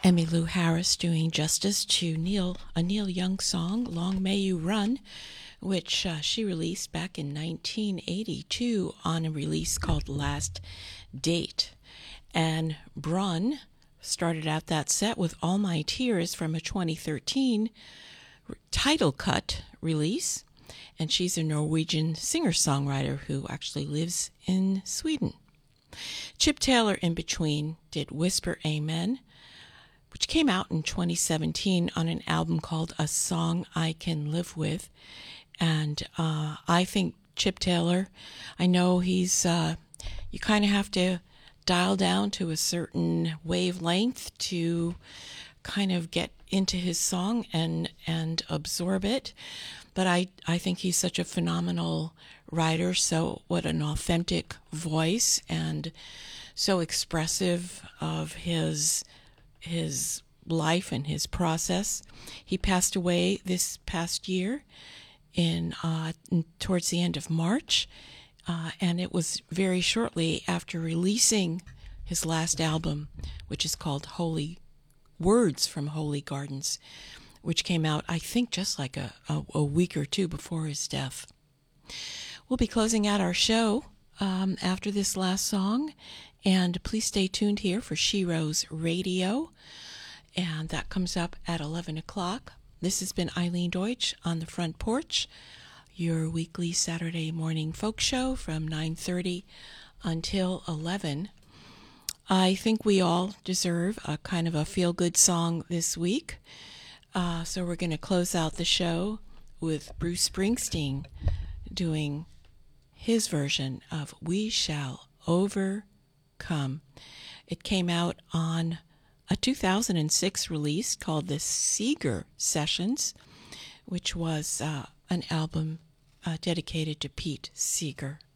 Emmylou Harris doing justice to a Neil Young song, Long May You Run, which she released back in 1982 on a release called Last Date. And Brunn started out that set with All My Tears from a 2013 title cut release. And she's a Norwegian singer-songwriter who actually lives in Sweden. Chip Taylor in between did Whisper Amen, which came out in 2017 on an album called A Song I Can Live With. And I think Chip Taylor, I know he's, you kind of have to dial down to a certain wavelength to kind of get into his song and absorb it. But I think he's such a phenomenal writer, so what an authentic voice and so expressive of his life and his process. He passed away this past year towards the end of March, and it was very shortly after releasing his last album, which is called Holy Words from Holy Gardens, which came out, I think, just like a week or two before his death. We'll be closing out our show after this last song, and please stay tuned here for She-Rose Radio, and that comes up at 11 o'clock. This has been Eileen Deutsch on the Front Porch, your weekly Saturday morning folk show from 9:30 until 11. I think we all deserve a kind of a feel-good song this week, so we're going to close out the show with Bruce Springsteen doing his version of We Shall Overcome. It came out on a 2006 release called the Seeger Sessions, which was an album dedicated to Pete Seeger.